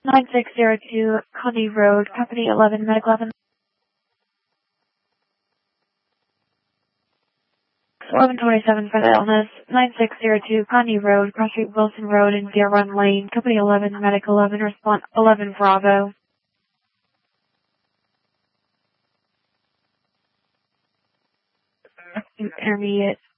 9602 Connie Road, Company 11, Medic 11. 1127 for the illness. 9602 Connie Road, Cross Street Wilson Road and Deer Run Lane, Company 11, Medic 11, response 11 Bravo. Intermediate.